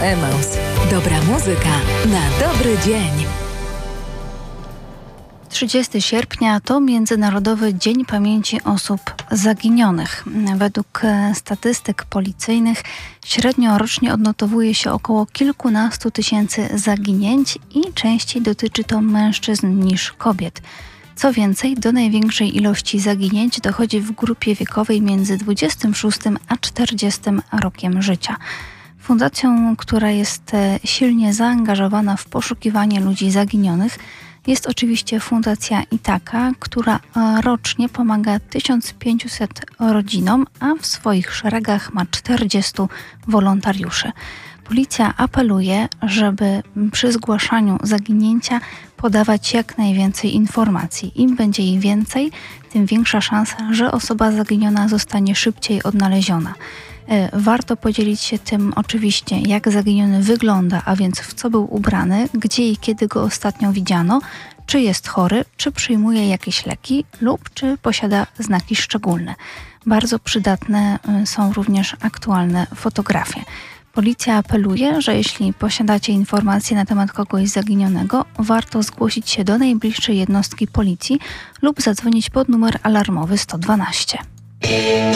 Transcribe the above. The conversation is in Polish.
Emaus. Dobra muzyka na dobry dzień. 30 sierpnia to Międzynarodowy Dzień Pamięci Osób Zaginionych. Według statystyk policyjnych średnio rocznie odnotowuje się około kilkunastu tysięcy zaginięć i częściej dotyczy to mężczyzn niż kobiet. Co więcej, do największej ilości zaginięć dochodzi w grupie wiekowej między 26 a 40 rokiem życia. Fundacją, która jest silnie zaangażowana w poszukiwanie ludzi zaginionych, jest oczywiście Fundacja Itaka, która rocznie pomaga 1500 rodzinom, a w swoich szeregach ma 40 wolontariuszy. Policja apeluje, żeby przy zgłaszaniu zaginięcia podawać jak najwięcej informacji. Im będzie ich więcej, tym większa szansa, że osoba zaginiona zostanie szybciej odnaleziona. Warto podzielić się tym oczywiście, jak zaginiony wygląda, a więc w co był ubrany, gdzie i kiedy go ostatnio widziano, czy jest chory, czy przyjmuje jakieś leki lub czy posiada znaki szczególne. Bardzo przydatne są również aktualne fotografie. Policja apeluje, że jeśli posiadacie informacje na temat kogoś zaginionego, warto zgłosić się do najbliższej jednostki policji lub zadzwonić pod numer alarmowy 112.